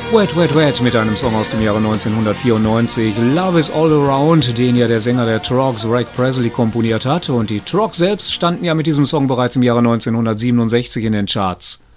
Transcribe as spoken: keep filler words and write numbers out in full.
Wet, Wet, Wet mit einem Song aus dem Jahre neunzehnhundertvierundneunzig, Love is All Around, den ja der Sänger der Troggs, Rick Presley, komponiert hat. Und die Troggs selbst standen ja mit diesem Song bereits im Jahre neunzehnhundertsiebenundsechzig in den Charts.